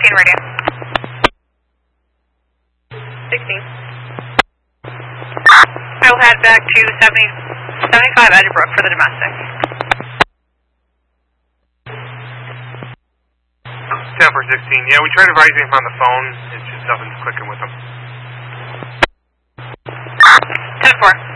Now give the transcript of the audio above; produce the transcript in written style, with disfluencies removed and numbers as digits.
radio. 16. I will head back to 75 Edgebrook for the domestic. 10 for 16. Yeah, we tried advising him on the phone. It's just nothing's clicking with him. 10-4.